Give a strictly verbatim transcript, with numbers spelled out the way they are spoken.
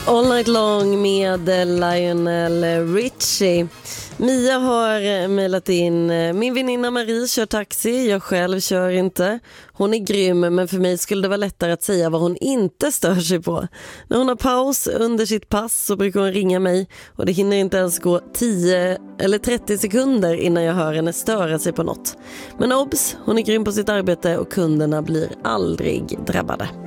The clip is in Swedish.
All Night Long med Lionel Richie. Mia har mejlat in: min väninna Marie kör taxi, jag själv kör inte. Hon är grym, men för mig skulle det vara lättare att säga vad hon inte stör sig på. När hon har paus under sitt pass så brukar hon ringa mig, och det hinner inte ens gå tio eller trettio sekunder innan jag hör henne störa sig på något. Men obs, hon är grym på sitt arbete och kunderna blir aldrig drabbade.